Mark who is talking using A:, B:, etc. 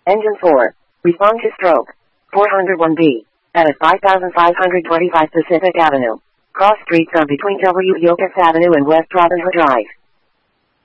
A: Engine 4. Respond to stroke. 401B. At 5525 Pacific Avenue. Cross streets are between W. Yocas Avenue and West Robin Hood Drive.